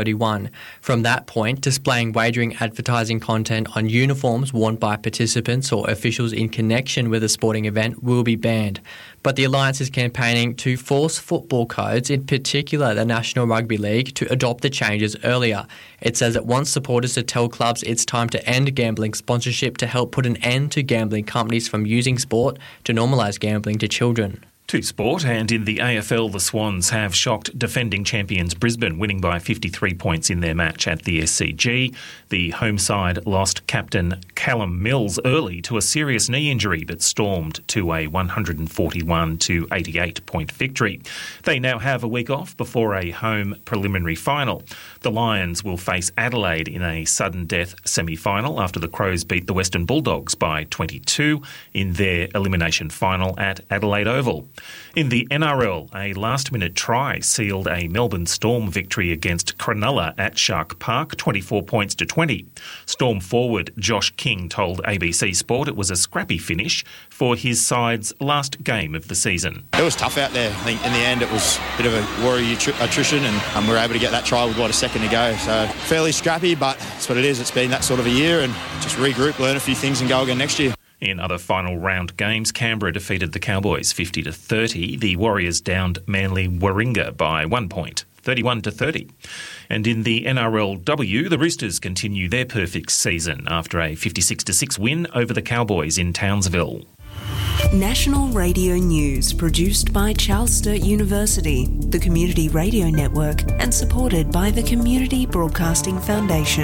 31. From that point, displaying wagering advertising content on uniforms worn by participants or officials in connection with a sporting event will be banned. But the Alliance is campaigning to force football codes, in particular the National Rugby League, to adopt the changes earlier. It says it wants supporters to tell clubs it's time to end gambling sponsorship to help put an end to gambling companies from using sport to normalise gambling to children. To sport, and in the AFL, the Swans have shocked defending champions Brisbane, winning by 53 points in their match at the SCG. The home side lost captain Callum Mills early to a serious knee injury, but stormed to a 141-88 point victory. They now have a week off before a home preliminary final. The Lions will face Adelaide in a sudden death semi-final after the Crows beat the Western Bulldogs by 22 in their elimination final at Adelaide Oval. In the NRL, a last-minute try sealed a Melbourne Storm victory against Cronulla at Shark Park, 24 points to 20. Storm forward Josh King told ABC Sport it was a scrappy finish for his side's last game of the season. It was tough out there. I think in the end it was a bit of a worry attrition, and we were able to get that try with, a second to go. So fairly scrappy, but that's what it is. It's been that sort of a year, and just regroup, learn a few things and go again next year. In other final round games, Canberra defeated the Cowboys 50-30. The Warriors downed Manly Warringah by 1 point, 31-30. And in the NRLW, the Roosters continue their perfect season after a 56-6 win over the Cowboys in Townsville. National Radio News, produced by Charles Sturt University, the Community Radio Network, and supported by the Community Broadcasting Foundation.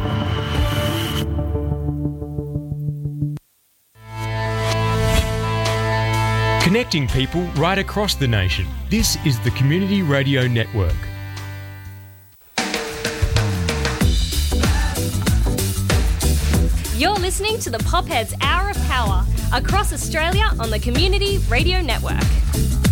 Connecting people right across the nation. This is the Community Radio Network. You're listening to the Popheads Hour of Power across Australia on the Community Radio Network.